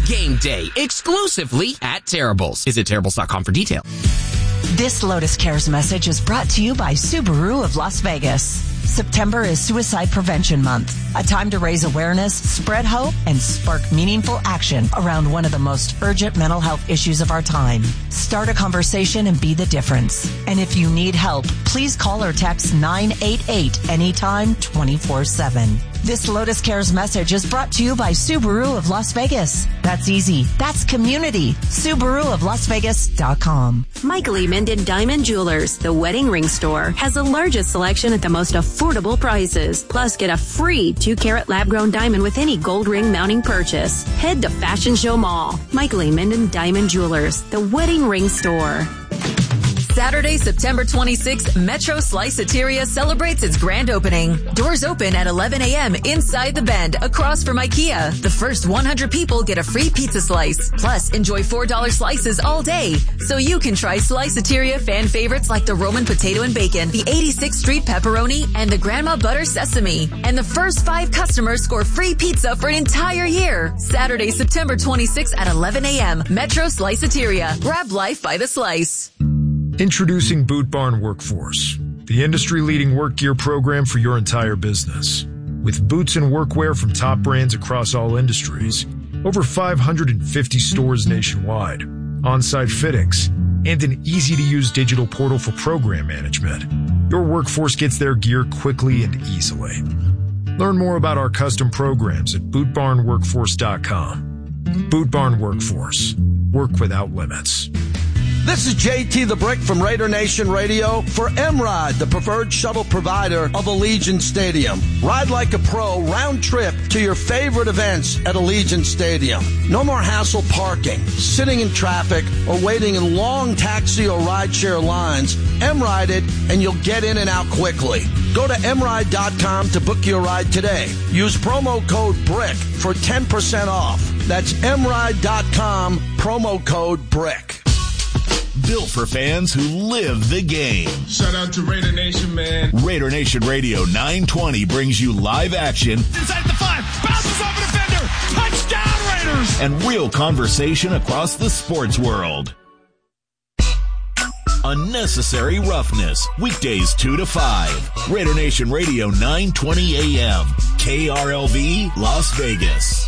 game day exclusively at Terrible's. Visit Terrible's.com for details. This Lotus Cares message is brought to you by Subaru of Las Vegas. September is Suicide Prevention Month, a time to raise awareness, spread hope, and spark meaningful action around one of the most urgent mental health issues of our time. Start a conversation and be the difference. And if you need help, please call or text 988 anytime 24/7. This Lotus Cares message is brought to you by Subaru of Las Vegas. That's easy. That's community. SubaruofLasVegas.com. Michael E. Minden Diamond Jewelers, the wedding ring store, has the largest selection at the most affordable prices. Plus, get a free 2-carat lab-grown diamond with any gold ring mounting purchase. Head to Fashion Show Mall. Michael E. Minden Diamond Jewelers, the wedding ring store. Saturday, September 26th, Metro Sliceateria celebrates its grand opening. Doors open at 11 a.m. inside the Bend, across from IKEA. The first 100 people get a free pizza slice. Plus, enjoy $4 slices all day. So you can try Sliceateria fan favorites like the Roman potato and bacon, the 86th Street pepperoni, and the Grandma Butter sesame. And the first 5 customers score free pizza for an entire year. Saturday, September 26th at 11 a.m. Metro Sliceateria. Grab life by the slice. Introducing Boot Barn Workforce, the industry-leading work gear program for your entire business. With boots and workwear from top brands across all industries, over 550 stores nationwide, on-site fittings, and an easy-to-use digital portal for program management, your workforce gets their gear quickly and easily. Learn more about our custom programs at bootbarnworkforce.com. Boot Barn Workforce. Work without limits. This is JT the Brick from Raider Nation Radio for M-Ride, the preferred shuttle provider of Allegiant Stadium. Ride like a pro, round trip to your favorite events at Allegiant Stadium. No more hassle parking, sitting in traffic, or waiting in long taxi or rideshare lines. M-Ride it, and you'll get in and out quickly. Go to mride.com to book your ride today. Use promo code BRICK for 10% off. That's mride.com, promo code BRICK. Built for fans who live the game. Shout out to Raider Nation, man. Raider Nation Radio 920 brings you live action. Inside the 5, bounces off a defender. Touchdown, Raiders. And real conversation across the sports world. Unnecessary Roughness. Weekdays 2 to 5. Raider Nation Radio 920 AM. KRLV, Las Vegas.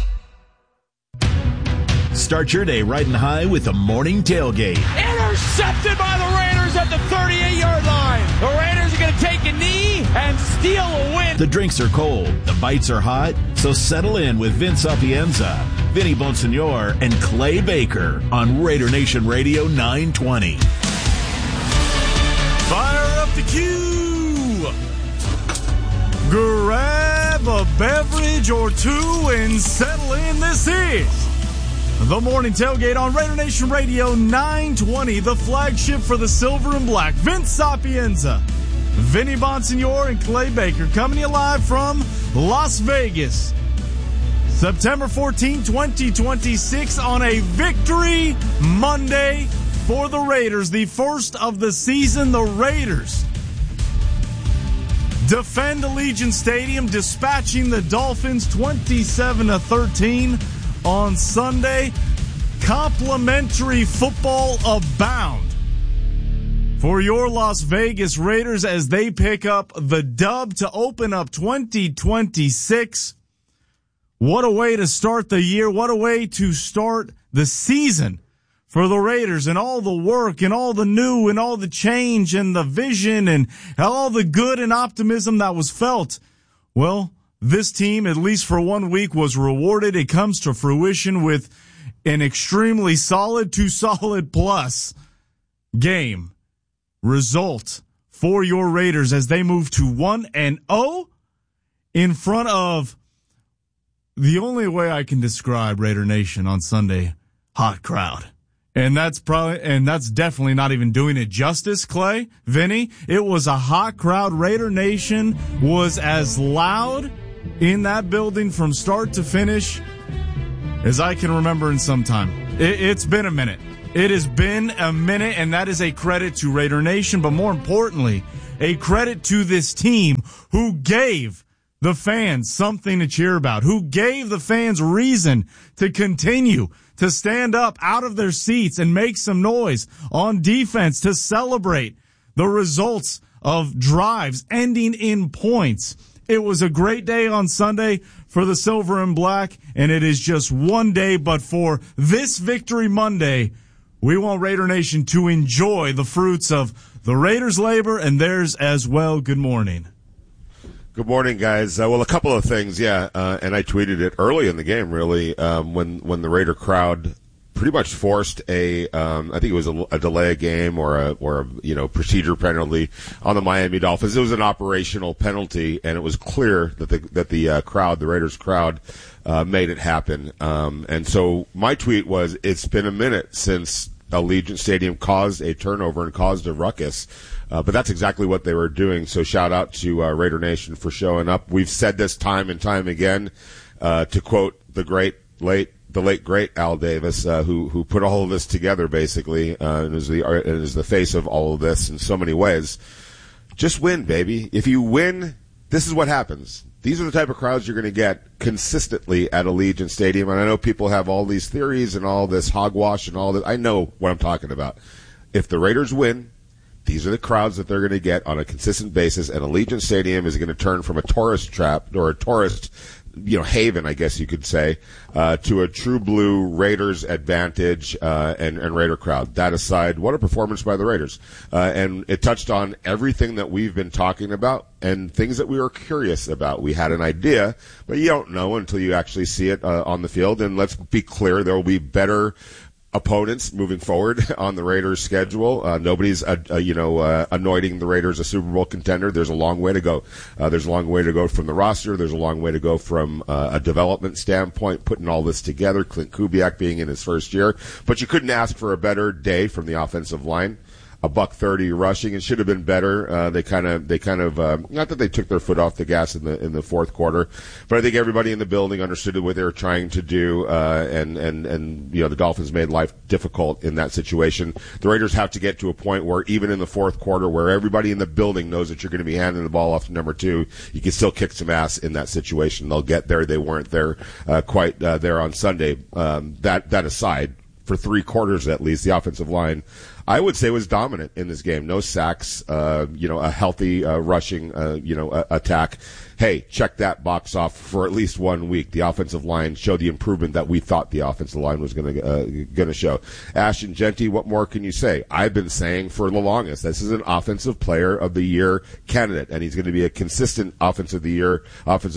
Start your day riding high with the morning tailgate. Intercepted by the Raiders at the 38-yard line. The Raiders are going to take a knee and steal a win. The drinks are cold, the bites are hot, so settle in with Vince Sapienza, Vinny Bonsignor, and Clay Baker on Raider Nation Radio 920. Fire up the cue. Grab a beverage or two and settle in. This is the morning tailgate on Raider Nation Radio 920, the flagship for the silver and black. Vince Sapienza, Vinny Bonsignor, and Clay Baker coming to you live from Las Vegas. September 14, 2026 on a Victory Monday for the Raiders. The first of the season, the Raiders defend Allegiant Stadium, dispatching the Dolphins 27-13. On Sunday. Complimentary football abound for your Las Vegas Raiders as they pick up the dub to open up 2026. What a way to start the year. What a way to start the season for the Raiders, and all the work and all the new and all the change and the vision and all the good and optimism that was felt. Well, this team, at least for 1 week, was rewarded. It comes to fruition with an extremely solid to solid plus game result for your Raiders as they move to 1-0 in front of the only way I can describe Raider Nation on Sunday, hot crowd. And that's definitely not even doing it justice, Clay, Vinny. It was a hot crowd. Raider Nation was as loud in that building from start to finish as I can remember in some time. It's been a minute. It has been a minute, and that is a credit to Raider Nation, but more importantly, a credit to this team who gave the fans something to cheer about, who gave the fans reason to continue to stand up out of their seats and make some noise on defense to celebrate the results of drives ending in points. It was a great day on Sunday for the Silver and Black, and it is just one day, but for this Victory Monday, we want Raider Nation to enjoy the fruits of the Raiders' labor and theirs as well. Good morning. Good morning, guys. Well, a couple of things, and I tweeted it early in the game, really, when the Raider crowd pretty much forced I think it was a delay game or a procedure penalty on the Miami Dolphins. It was an operational penalty, and it was clear that the Raiders crowd, made it happen. And so my tweet was, it's been a minute since Allegiant Stadium caused a turnover and caused a ruckus. But that's exactly what they were doing. So shout out to Raider Nation for showing up. We've said this time and time again, to quote the late great Al Davis, who put all of this together basically, and is the face of all of this in so many ways. Just win, baby. If you win, this is what happens. These are the type of crowds you're going to get consistently at Allegiant Stadium. And I know people have all these theories and all this hogwash and all this. I know what I'm talking about. If the Raiders win, these are the crowds that they're going to get on a consistent basis, and Allegiant Stadium is going to turn from a tourist trap or a tourist, haven, I guess you could say, to a true blue Raiders advantage, and Raider crowd. That aside, what a performance by the Raiders. And it touched on everything that we've been talking about and things that we were curious about. We had an idea, but you don't know until you actually see it, on the field. And let's be clear, there will be better opponents moving forward on the Raiders' schedule. Nobody's, anointing the Raiders a Super Bowl contender. There's a long way to go. There's a long way to go from the roster. There's a long way to go from a development standpoint, putting all this together. Clint Kubiak being in his first year, but you couldn't ask for a better day from the offensive line. $130 rushing. It should have been better. They kind of, not that they took their foot off the gas in the fourth quarter, but I think everybody in the building understood what they were trying to do, and the Dolphins made life difficult in that situation. The Raiders have to get to a point where even in the fourth quarter, where everybody in the building knows that you're going to be handing the ball off to number 2, you can still kick some ass in that situation. They'll get there. They weren't there, quite there on Sunday. That aside, for 3 quarters at least, the offensive line, I would say, was dominant in this game. No sacks, a healthy rushing, attack. Hey, check that box off for at least 1 week. The offensive line showed the improvement that we thought the offensive line was going to show. Ashton Jeanty, what more can you say? I've been saying for the longest, this is an offensive player of the year candidate, and he's going to be a consistent offensive player of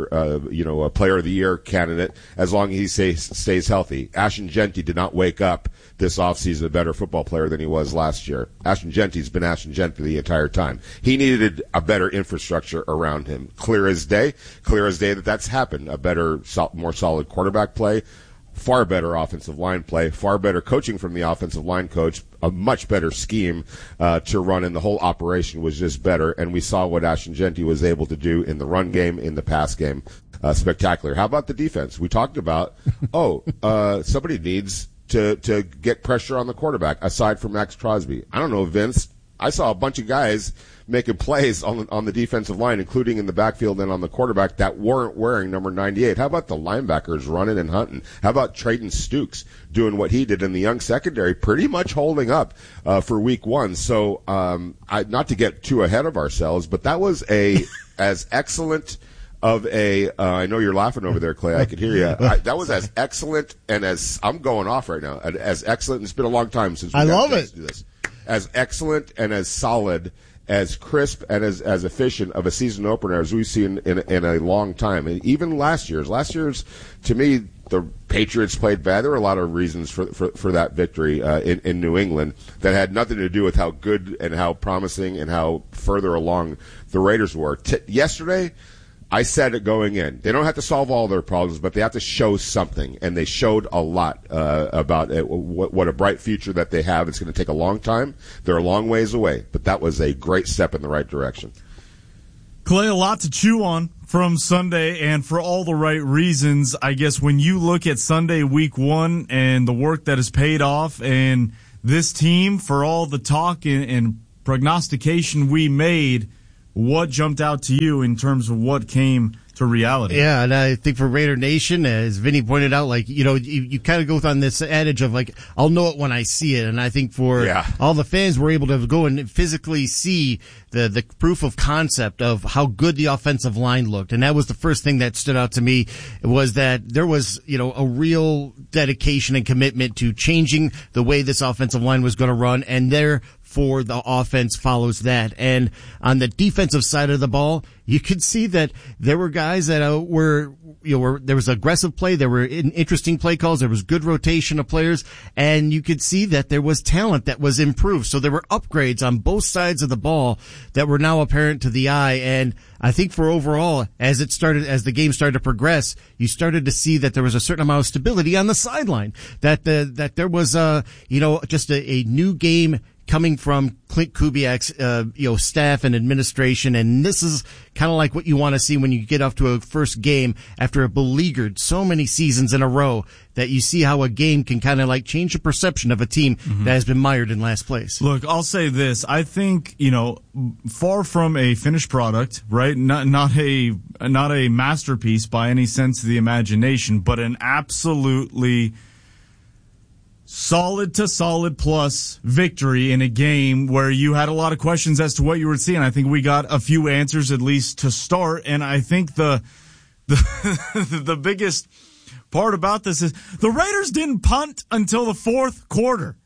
the year candidate as long as he stays healthy. Ashton Jeanty did not wake up this offseason a better football player than he was last year. Ashton Jeanty's been Ashton Jeanty the entire time. He needed a better infrastructure around him. Clear as day that's happened. A better, more solid quarterback play, far better offensive line play, far better coaching from the offensive line coach, a much better scheme to run, and the whole operation was just better. And we saw what Ashton Jeanty was able to do in the run game, in the pass game. Spectacular. How about the defense? We talked about, somebody needs to get pressure on the quarterback aside from Max Crosby. I don't know, Vince. I saw a bunch of guys making plays on the defensive line, including in the backfield and on the quarterback, that weren't wearing number 98. How about the linebackers running and hunting? How about Trayton Stukes doing what he did in the young secondary, pretty much holding up for week 1? So, not to get too ahead of ourselves, but that was as excellent of I know you're laughing over there, Clay. I could hear you. That was as excellent, and I'm going off right now, as excellent. It's been a long time since we got to do this. As excellent and as solid, as crisp and as efficient of a season opener as we've seen in a long time. And even last year's, to me, the Patriots played bad. There were a lot of reasons for that victory in New England that had nothing to do with how good and how promising and how further along the Raiders were. Yesterday, I said it going in. They don't have to solve all their problems, but they have to show something, and they showed a lot about what a bright future that they have. It's going to take a long time. They're a long ways away, but that was a great step in the right direction. Clay, a lot to chew on from Sunday, and for all the right reasons. I guess when you look at Sunday week 1 and the work that has paid off, and this team, for all the talk and prognostication we made what jumped out to you in terms of what came to reality? Yeah, and I think for Raider Nation, as Vinny pointed out, like, you kind of go on this adage of like, I'll know it when I see it. And I think for all the fans were able to go and physically see the proof of concept of how good the offensive line looked. And that was the first thing that stood out to me, was that there was, a real dedication and commitment to changing the way this offensive line was going to run, and therefore the offense follows that. And on the defensive side of the ball, you could see that there were guys that there was aggressive play, there were interesting play calls, there was good rotation of players, and you could see that there was talent that was improved. So there were upgrades on both sides of the ball that were now apparent to the eye. And I think for overall, as the game started to progress, you started to see that there was a certain amount of stability on the sideline, that there was just a new game coming from Clint Kubiak's, staff and administration. And this is kind of like what you want to see when you get off to a first game after a beleaguered so many seasons in a row, that you see how a game can kind of like change the perception of a team that has been mired in last place. Look, I'll say this. I think, far from a finished product, right? Not a masterpiece by any sense of the imagination, but an absolutely solid to solid plus victory in a game where you had a lot of questions as to what you were seeing. I think we got a few answers, at least to start. And I think the biggest part about this is the Raiders didn't punt until the fourth quarter.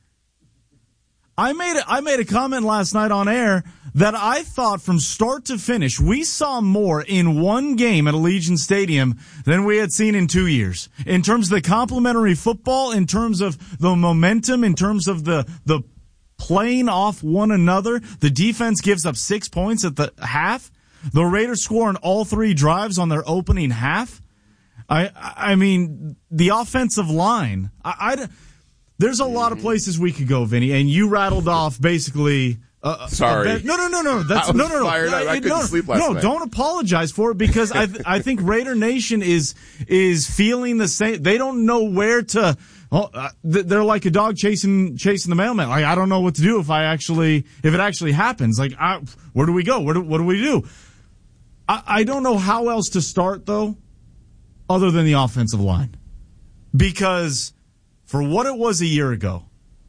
I made a comment last night on air that I thought from start to finish we saw more in one game at Allegiant Stadium than we had seen in 2 years. In terms of the complementary football, in terms of the momentum, in terms of the playing off one another. The defense gives up 6 points at the half. The Raiders score on all three drives on their opening half. I mean, the offensive line. There's a lot of places we could go, Vinny, and you rattled off basically. Sorry. No. That's no. Fired. I couldn't sleep last night. No, don't apologize for it, because I think Raider Nation is feeling the same. They don't know where to. They're like a dog chasing the mailman. Like, I don't know what to do if it actually happens. Like, where do we go? What do we do? I don't know how else to start though, other than the offensive line, because for what it was a year ago,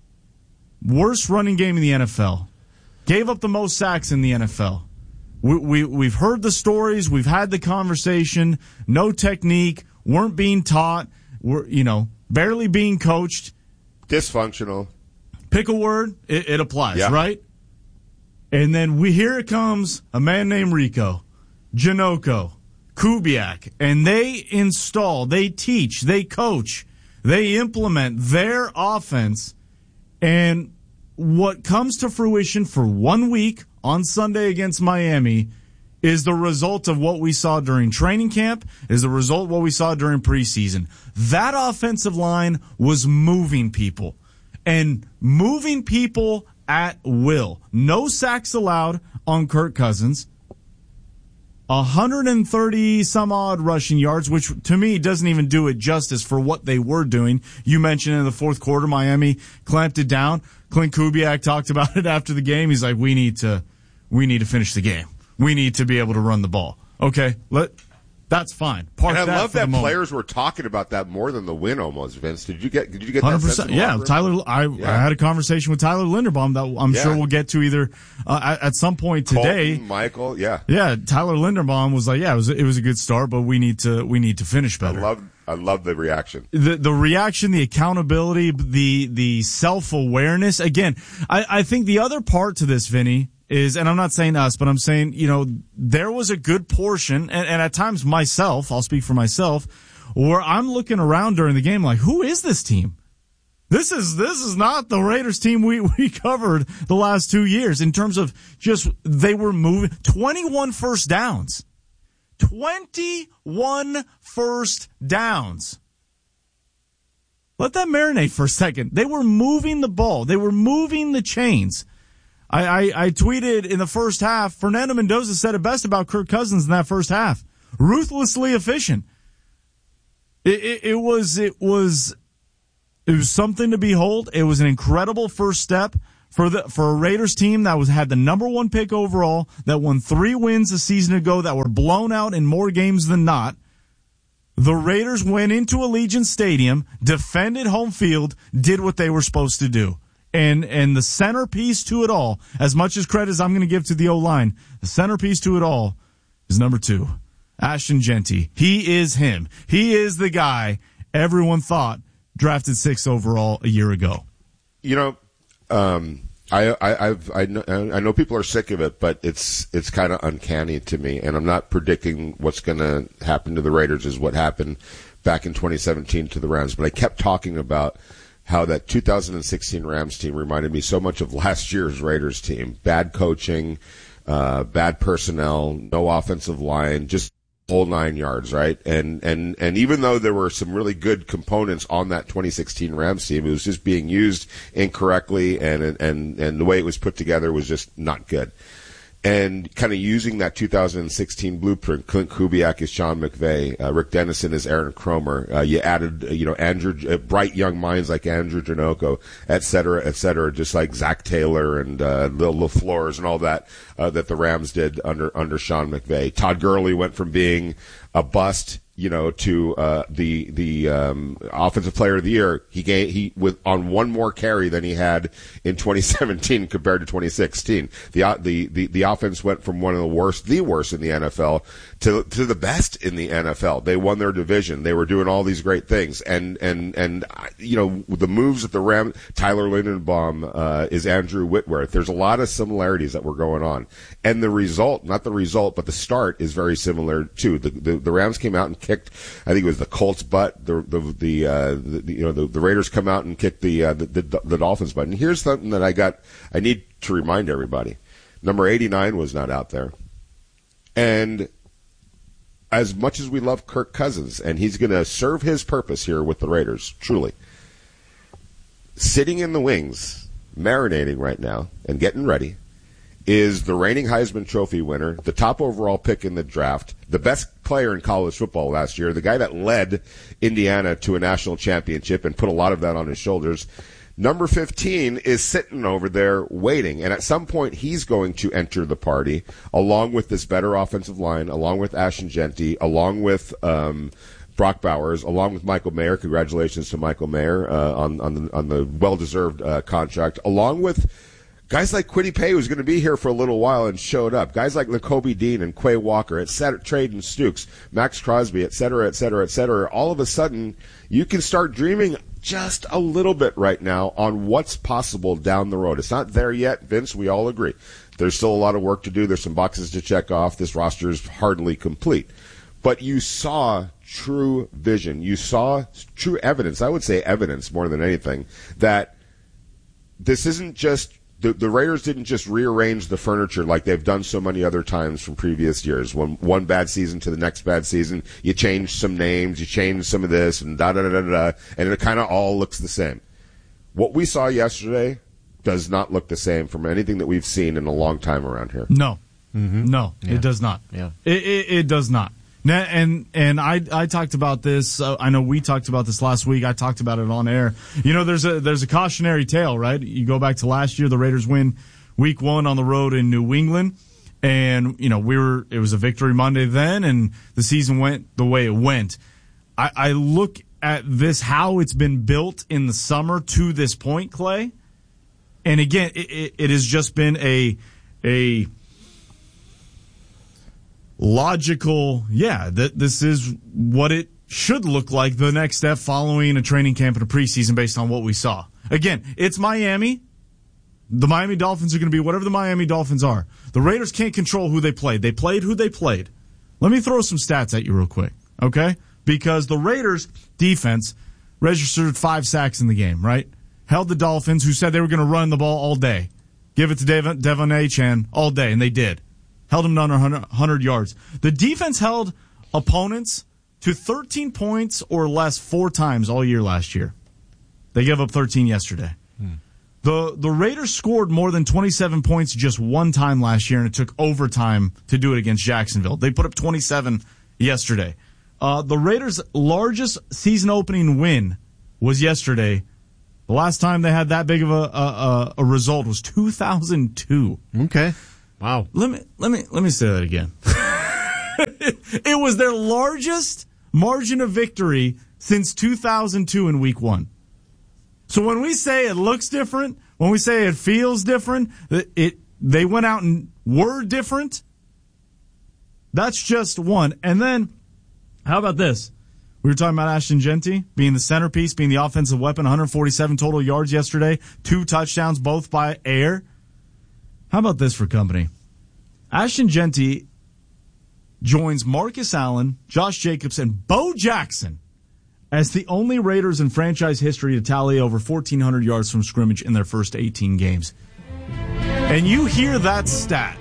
worst running game in the NFL, gave up the most sacks in the NFL. We've heard the stories, we've had the conversation, no technique, weren't being taught, barely being coached. Dysfunctional. Pick a word, it applies, right? And then here it comes a man named Rico, Janocko, Kubiak, and they install, they teach, they coach, they implement their offense, and what comes to fruition for 1 week on Sunday against Miami is the result of what we saw during training camp, is the result of what we saw during preseason. That offensive line was moving people, and moving people at will. No sacks allowed on Kirk Cousins. 130 some odd rushing yards, which to me doesn't even do it justice for what they were doing. You mentioned in the fourth quarter, Miami clamped it down. Clint Kubiak talked about it after the game. He's like, we need to finish the game. We need to be able to run the ball. Okay, that's fine. And I love that players were talking about that more than the win almost, Vince. Did you get 100%? That sense? Yeah, Tyler. I had a conversation with Tyler Linderbaum that I'm sure we'll get to either at some point today. Colton, Michael, yeah. Tyler Linderbaum was like, it was a good start, but we need to finish better. I love the reaction. The reaction, the accountability, the self-awareness. Again, I think the other part to this, Vinny, is, and I'm not saying us, but I'm saying, there was a good portion, and at times myself, I'll speak for myself, where I'm looking around during the game like, who is this team? This is not the Raiders team we covered the last 2 years in terms of just, they were moving 21 first downs. 21 first downs. Let that marinate for a second. They were moving the ball. They were moving the chains. I tweeted in the first half, Fernando Mendoza said it best about Kirk Cousins in that first half. Ruthlessly efficient. It was something to behold. It was an incredible first step for a Raiders team that had the number 1 pick overall, that won 3 wins a season ago, that were blown out in more games than not. The Raiders went into Allegiant Stadium, defended home field, did what they were supposed to do. And the centerpiece to it all, as much as credit as I'm going to give to the O-line, the centerpiece to it all is number 2, Ashton Jeanty. He is him. He is the guy everyone thought drafted 6th overall a year ago. You know, I know people are sick of it, but it's kind of uncanny to me, and I'm not predicting what's going to happen to the Raiders is what happened back in 2017 to the Rams, but I kept talking about how that 2016 Rams team reminded me so much of last year's Raiders team. Bad coaching, bad personnel, no offensive line, just whole 9 yards, right? And even though there were some really good components on that 2016 Rams team, it was just being used incorrectly, and the way it was put together was just not good. And kind of using that 2016 blueprint, Clint Kubiak is Sean McVay, Rick Dennison is Aaron Cromer. You added, Andrew, bright young minds like Andrew Janocko, et cetera, just like Zach Taylor and Lil LaFleurs and all that that the Rams did under Sean McVay. Todd Gurley went from being a bust, to the offensive player of the year. He with on one more carry than he had in 2017 compared to 2016. The offense went from one of the worst in the NFL to the best in the NFL. They won their division. They were doing all these great things, and the moves at the Rams. Tyler Lindenbaum is Andrew Whitworth. There's a lot of similarities that were going on, and the result, not the result, but the start is very similar too. The Rams came out and kicked, I think it was the Colts' butt. The Raiders come out and kicked the Dolphins' butt. And here's something that I need to remind everybody: number 89 was not out there, and as much as we love Kirk Cousins, and he's going to serve his purpose here with the Raiders, truly, sitting in the wings, marinating right now and getting ready, is the reigning Heisman Trophy winner, the top overall pick in the draft, the best player in college football last year, the guy that led Indiana to a national championship and put a lot of that on his shoulders. Number 15 is sitting over there waiting, and at some point he's going to enter the party along with this better offensive line, along with Ashton Jeanty, along with Brock Bowers, along with Michael Mayer. Congratulations to Michael Mayer on the well-deserved contract, along with guys like Kwity Paye, who's going to be here for a little while and showed up. Guys like Nakobe Dean and Quay Walker, Traden Stukes, Max Crosby, et cetera, et cetera, et cetera. All of a sudden, you can start dreaming just a little bit right now on what's possible down the road. It's not there yet, Vince. We all agree. There's still a lot of work to do. There's some boxes to check off. This roster is hardly complete. But you saw true vision. You saw true evidence. I would say evidence more than anything that this isn't just the Raiders didn't just rearrange the furniture like they've done so many other times from previous years. One bad season to the next bad season, you change some names, you change some of this, and and it kind of all looks the same. What we saw yesterday does not look the same from anything that we've seen in a long time around here. No. Mm-hmm. No, yeah. It does not. Yeah. It does not. And I talked about this. I know we talked about this last week. I talked about it on air. There's a cautionary tale, right? You go back to last year, the Raiders win week 1 on the road in New England, and it was a victory Monday then, and the season went the way it went. I look at this, how it's been built in the summer to this point, Clay, and again, it has just been a logical, this is what it should look like the next step following a training camp and a preseason based on what we saw. Again, it's Miami. The Miami Dolphins are going to be whatever the Miami Dolphins are. The Raiders can't control who they played. They played who they played. Let me throw some stats at you real quick, okay? Because the Raiders defense registered 5 sacks in the game, right? Held the Dolphins, who said they were going to run the ball all day. Give it to Devon Achane all day, and they did. Held them to under 100 yards. The defense held opponents to 13 points or less 4 times all year last year. They gave up 13 yesterday. The Raiders scored more than 27 points just 1 time last year, and it took overtime to do it against Jacksonville. They put up 27 yesterday. The Raiders' largest season-opening win was yesterday The last time they had that big of a result was 2002. Okay. Wow. Let me say that again. It was their largest margin of victory since 2002 in week 1. So when we say it looks different, when we say it feels different, they went out and were different. That's just one. And then, how about this? We were talking about Ashton Jeanty being the centerpiece, being the offensive weapon, 147 total yards yesterday, 2 touchdowns, both by air. How about this for company? Ashton Jeanty joins Marcus Allen, Josh Jacobs, and Bo Jackson as the only Raiders in franchise history to tally over 1,400 yards from scrimmage in their first 18 games. And you hear that stat,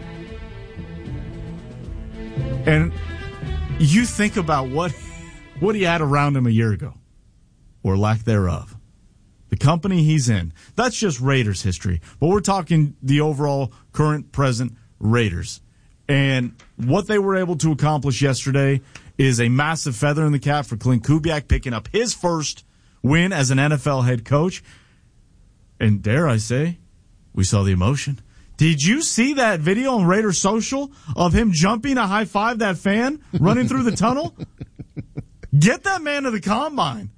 and you think about what he had around him a year ago, or lack thereof. The company he's in. That's just Raiders history. But we're talking the overall current, present Raiders. And what they were able to accomplish yesterday is a massive feather in the cap for Clint Kubiak, picking up his first win as an NFL head coach. And dare I say, we saw the emotion. Did you see that video on Raider Social of him jumping to high-five that fan running through the tunnel? Get that man to the combine.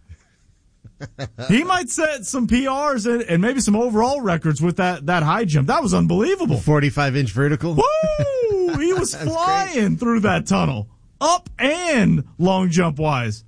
He might set some PRs and maybe some overall records with that high jump. That was unbelievable. 45-inch vertical. Woo! He was flying through that tunnel, up and long jump wise.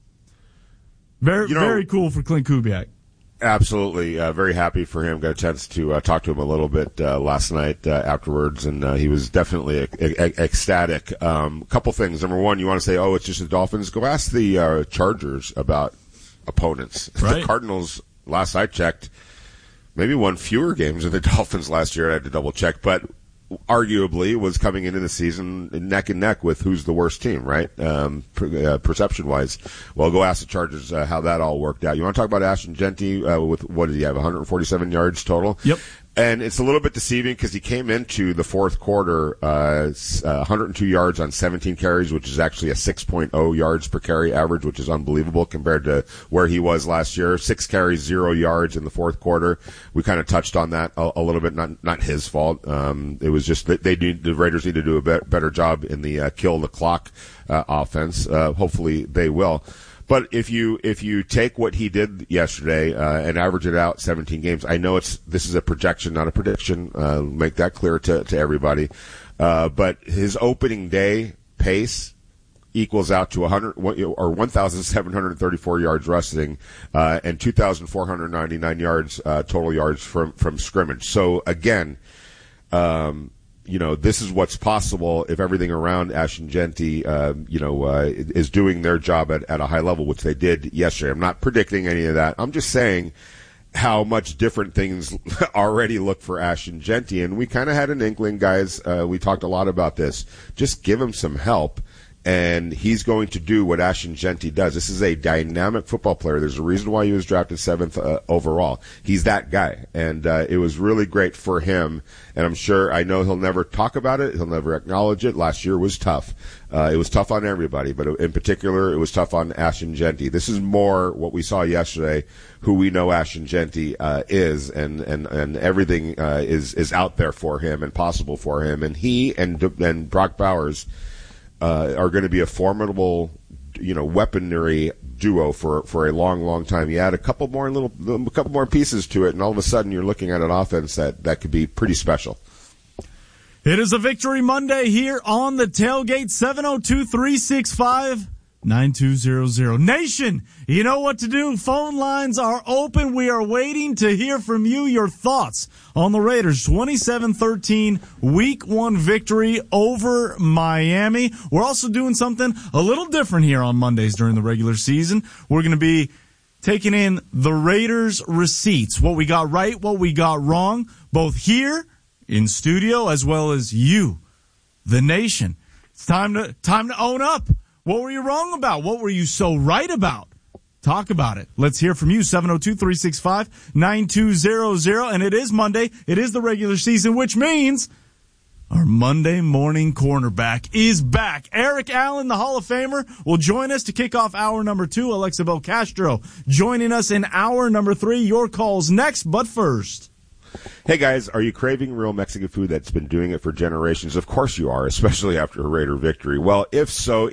Very cool for Clint Kubiak. Absolutely. Very happy for him. Got a chance to talk to him a little bit last night afterwards, and he was definitely ecstatic. Couple things. Number one, you want to say, oh, it's just the Dolphins? Go ask the Chargers about opponents. Right. The Cardinals, last I checked, maybe won fewer games than the Dolphins last year. I had to double check, but arguably was coming into the season neck and neck with who's the worst team, right? Perception wise. Well, go ask the Chargers how that all worked out. You want to talk about Ashton Jeanty with what did he have? 147 yards total. Yep. And it's a little bit deceiving because he came into the fourth quarter 102 yards on 17 carries, which is actually a 6.0 yards per carry average, which is unbelievable compared to where he was last year. 6 carries, 0 yards in the fourth quarter. We kind of touched on that a little bit. Not his fault. It was just that the Raiders need to do a better job in the kill the clock offense. Hopefully they will. But if you take what he did yesterday and average it out 17 games, I know this is a projection, not a prediction. Make that clear to everybody. But his opening day pace equals out to 1,734 yards rushing and 2,499 yards total yards from scrimmage. So again, this is what's possible if everything around Ashton Jeanty, is doing their job at a high level, which they did yesterday. I'm not predicting any of that. I'm just saying how much different things already look for Ashton Jeanty. And we kind of had an inkling, guys. We talked a lot about this. Just give him some help, and he's going to do what Ashton Jeanty does. This is a dynamic football player. There's a reason why he was drafted 7th overall. He's that guy, and it was really great for him. And I know he'll never talk about it. He'll never acknowledge it. Last year was tough. It was tough on everybody, but in particular, it was tough on Ashton Jeanty. This is more what we saw yesterday, who we know Ashton Jeanty is, and everything is out there for him and possible for him. And he and Brock Bowers are going to be a formidable, weaponry duo for a long time. You add a couple more pieces to it, and all of a sudden you're looking at an offense that could be pretty special. It is a Victory Monday here on the Tailgate. 702-365-9200. Nation, you know what to do. Phone lines are open. We are waiting to hear from you, your thoughts on the Raiders' 27-13 Week 1 victory over Miami. We're also doing something a little different here on Mondays during the regular season. We're going to be taking in the Raiders' receipts, what we got right, what we got wrong, both here in studio as well as you, the nation. It's time to own up. What were you wrong about? What were you so right about? Talk about it. Let's hear from you. 702-365-9200. And it is Monday. It is the regular season, which means Our Monday morning cornerback is back. Eric Allen, the Hall of Famer, will join us to kick off hour number 2. Alexa Belcastro joining us in hour number 3. Your calls next, but first. Hey guys, are you craving real Mexican food that's been doing it for generations? Of course you are, especially after a Raider victory. Well, if so,